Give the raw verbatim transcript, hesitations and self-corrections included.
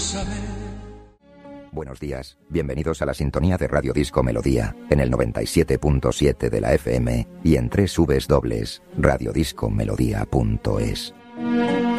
saber. Buenos días, bienvenidos a la sintonía de Radio Disco Melodía, en el noventa y siete punto siete de la F M y en doble u doble u doble u punto radio disco melodía punto es.